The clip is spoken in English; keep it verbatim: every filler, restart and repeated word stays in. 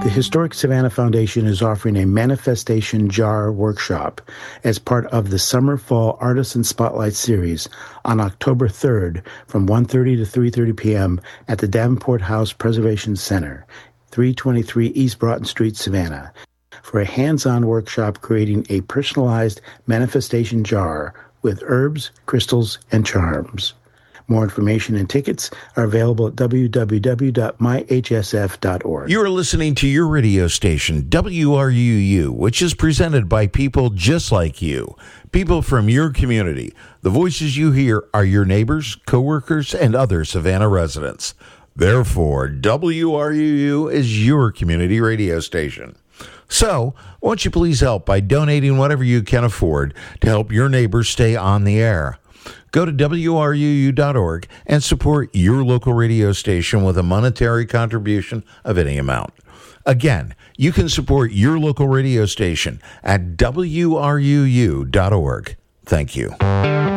The Historic Savannah Foundation is offering a manifestation jar workshop as part of the Summer Fall Artisan Spotlight Series on October third from one thirty to three thirty p.m. at the Davenport House Preservation Center, three twenty-three East Broughton Street, Savannah, for a hands-on workshop creating a personalized manifestation jar with herbs, crystals, and charms. More information and tickets are available at w w w dot my h s f dot org. You are listening to your radio station, W R U U, which is presented by people just like you, people from your community. The voices you hear are your neighbors, coworkers, and other Savannah residents. Therefore, W R U U is your community radio station. So, won't you please help by donating whatever you can afford to help your neighbors stay on the air? Go to w r u u dot org and support your local radio station with a monetary contribution of any amount. Again, you can support your local radio station at w r u u dot org. Thank you.